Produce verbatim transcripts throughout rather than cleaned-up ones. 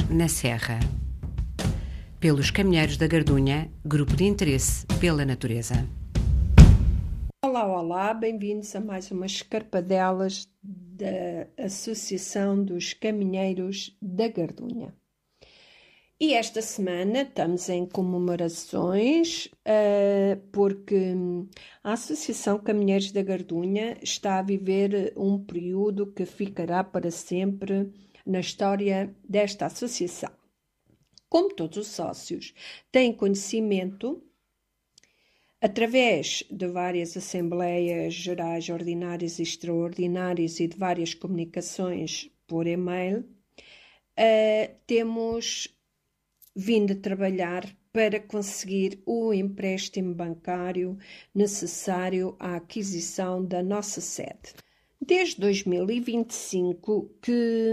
na Serra. Pelos Caminheiros da Gardunha, Grupo de Interesse pela Natureza. Olá, olá, bem-vindos a mais umas escarpadelas da Associação dos Caminheiros da Gardunha. E esta semana estamos em comemorações, uh, porque a Associação Caminheiros da Gardunha está a viver um período que ficará para sempre na história desta associação. Como todos os sócios têm conhecimento, através de várias assembleias gerais ordinárias e extraordinárias e de várias comunicações por e-mail, uh, temos vindo a trabalhar para conseguir o empréstimo bancário necessário à aquisição da nossa sede. Desde dois mil e vinte e cinco que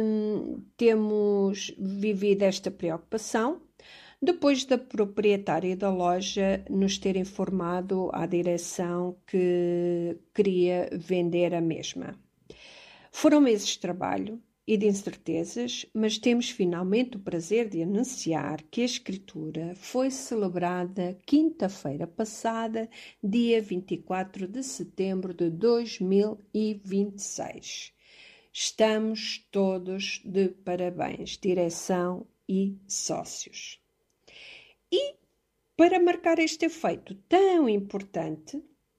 temos vivido esta preocupação, depois da proprietária da loja nos ter informado à direção que queria vender a mesma. Foram meses de trabalho e de incertezas, mas temos finalmente o prazer de anunciar que a escritura foi celebrada quinta-feira passada, dia vinte e quatro de setembro de dois mil e vinte e seis. Estamos todos de parabéns, direção e sócios. E para marcar este efeito tão importante,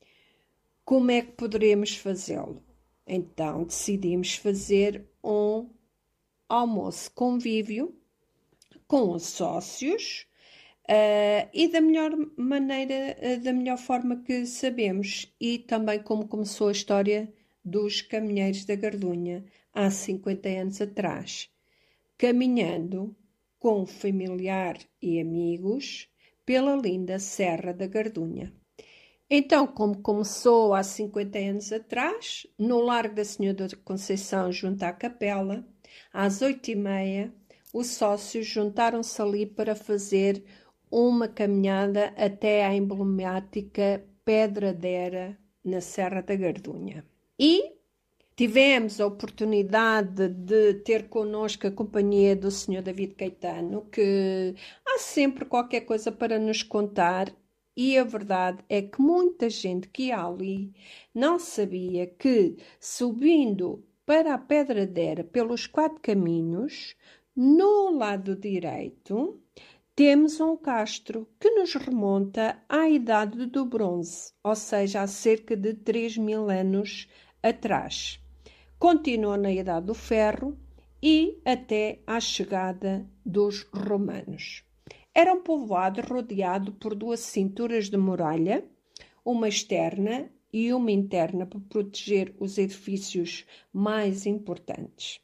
como é que poderemos fazê-lo? Então decidimos fazer um almoço convívio com os sócios uh, e da melhor maneira, uh, da melhor forma que sabemos, e também como começou a história dos Caminheiros da Gardunha há cinquenta anos atrás, caminhando com familiar e amigos pela linda Serra da Gardunha. Então, como começou há cinquenta anos atrás, no Largo da Senhora da Conceição, junto à capela, às oito e meia, os sócios juntaram-se ali para fazer uma caminhada até à emblemática Pedradeira, na Serra da Gardunha. E tivemos a oportunidade de ter connosco a companhia do senhor David Caetano, que há sempre qualquer coisa para nos contar. E a verdade é que muita gente que ia ali não sabia que, subindo para a Pedradeira pelos quatro caminhos, no lado direito, temos um castro que nos remonta à Idade do Bronze, ou seja, há cerca de três mil anos atrás. Continua na Idade do Ferro e até à chegada dos romanos. Era um povoado rodeado por duas cinturas de muralha, uma externa e uma interna para proteger os edifícios mais importantes.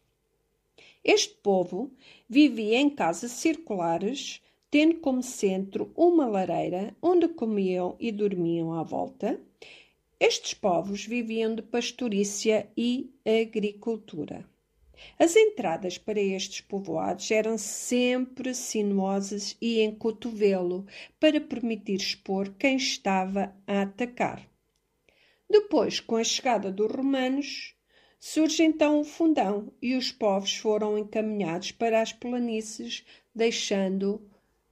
Este povo vivia em casas circulares, tendo como centro uma lareira onde comiam e dormiam à volta. Estes povos viviam de pastorícia e agricultura. As entradas para estes povoados eram sempre sinuosas e em cotovelo, para permitir expor quem estava a atacar. Depois, com a chegada dos romanos, surge então o fundão e os povos foram encaminhados para as planícies, deixando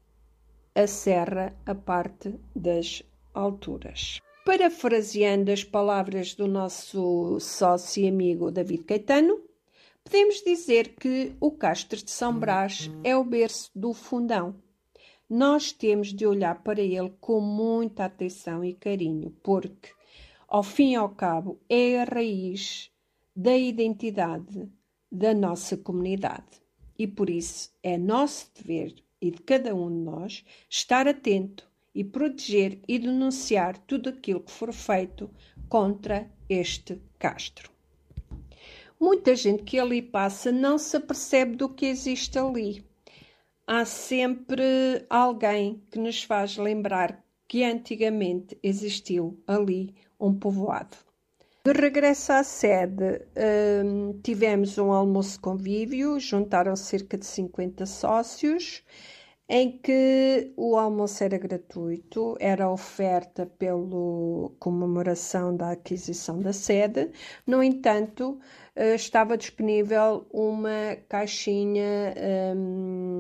a serra a parte das alturas. Parafraseando as palavras do nosso sócio e amigo David Caetano, podemos dizer que o Castro de São Brás é o berço do fundão. Nós temos de olhar para ele com muita atenção e carinho, porque, ao fim e ao cabo, é a raiz da identidade da nossa comunidade. E por isso é nosso dever e de cada um de nós estar atento e proteger e denunciar tudo aquilo que for feito contra este castro. Muita gente que ali passa não se apercebe do que existe ali. Há sempre alguém que nos faz lembrar que antigamente existiu ali um povoado. De regresso à sede, hum, tivemos um almoço convívio, juntaram cerca de cinquenta sócios, em que o almoço era gratuito, era oferta pela comemoração da aquisição da sede. No entanto, estava disponível uma caixinha um,